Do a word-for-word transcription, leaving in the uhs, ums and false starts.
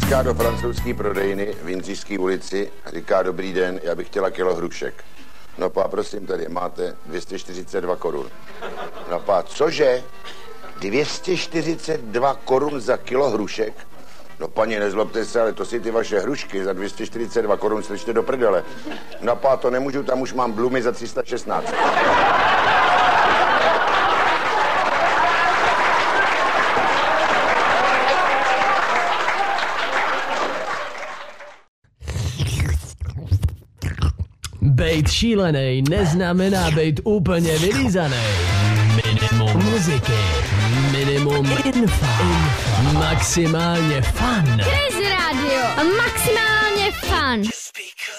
Píská do francouzské prodejny v Jindřišské ulici a říká: dobrý den, já bych chtěla kilo hrušek. No pá, prosím, tady máte dvě stě čtyřicet dva korun. No pá, cože? dvě stě čtyřicet dva korun za kilo hrušek? No paní, nezlobte se, ale to si ty vaše hrušky za dvě stě čtyřicet dva korun slyšte do prdele. No pá, to nemůžu, tam už mám blumy za tři sta šestnáct. Bejt šílenej neznamená bejt úplně vylízanej. Minimum muziky, minimum infa, infa. Maximálně fun. Crazy Radio, maximálně fun.